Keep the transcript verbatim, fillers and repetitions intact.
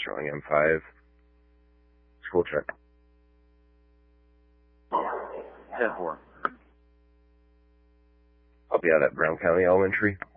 Sterling M five. School check. ten four. I'll be out at Brown County Elementary.